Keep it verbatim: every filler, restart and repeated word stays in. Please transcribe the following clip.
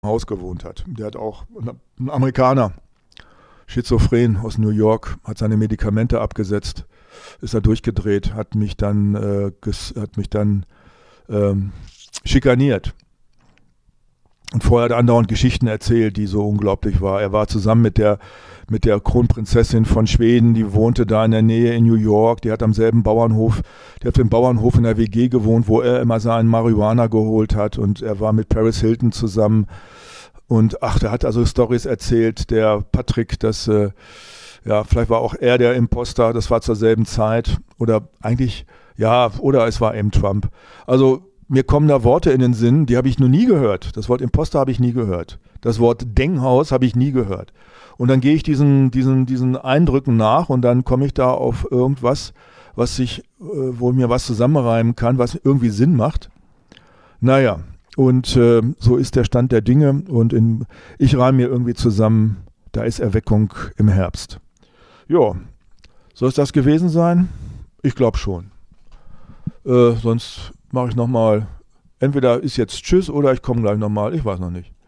Haus gewohnt hat. Der hat auch, ein Amerikaner, schizophren aus New York, hat seine Medikamente abgesetzt, ist da durchgedreht, hat mich dann, äh, ges, hat mich dann ähm, schikaniert. Und vorher hat er andauernd Geschichten erzählt, die so unglaublich war. Er war zusammen mit der, mit der Kronprinzessin von Schweden, die wohnte da in der Nähe in New York, die hat am selben Bauernhof, die hat auf dem Bauernhof in der W G gewohnt, wo er immer seinen Marihuana geholt hat, und er war mit Paris Hilton zusammen. Und ach, der hat also Storys erzählt, der Patrick, dass, äh, ja, vielleicht war auch er der Imposter, das war zur selben Zeit. Oder eigentlich, ja, oder es war eben Trump. Also mir kommen da Worte in den Sinn, die habe ich noch nie gehört. Das Wort Imposter habe ich nie gehört. Das Wort Denkhaus habe ich nie gehört. Und dann gehe ich diesen, diesen, diesen Eindrücken nach, und dann komme ich da auf irgendwas, was sich, äh, wo mir was zusammenreimen kann, was irgendwie Sinn macht. Naja, und äh, so ist der Stand der Dinge, und in, ich reime mir irgendwie zusammen, da ist Erweckung im Herbst. Ja, soll es das gewesen sein? Ich glaube schon. Äh, sonst mache ich nochmal, entweder ist jetzt Tschüss oder ich komme gleich nochmal, ich weiß noch nicht.